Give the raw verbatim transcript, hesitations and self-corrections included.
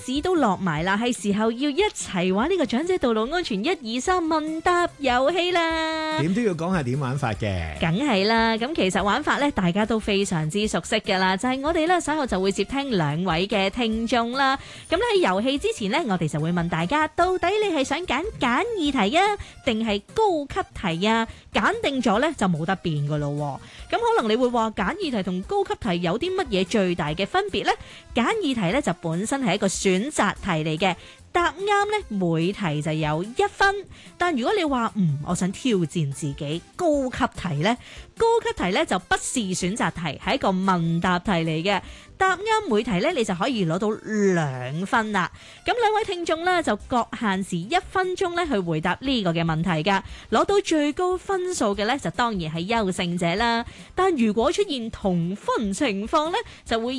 子都落埋啦，係時候要一齊玩呢個長者道路安全一二三問答遊戲啦。 點都要講下點玩法嘅， 梗係啦。咁其實玩法咧，大家都非常之熟悉噶啦，就係我哋咧稍後就會接聽兩位嘅聽眾啦。咁喺遊戲之前呢，我哋就會問大家，到底你係想揀簡易題啊，定係高級題啊？揀定咗咧就冇得變噶咯。咁可能你會話簡易題同高級題有啲乜嘢最大嘅分別呢？簡易題咧就本身係一個選擇題嚟嘅，答啱咧每題就有一分。但如果你話嗯，我想挑戰自己，高級題呢，高級題呢就不是選擇題，係一個問答題嚟嘅。答啱每題呢，你就可以攞到兩分啦。咁兩位聽眾呢，就各限時一分鐘咧去回答呢個嘅問題噶，攞到最高分數嘅呢，就當然係優勝者啦。但如果出現同分情況呢，就會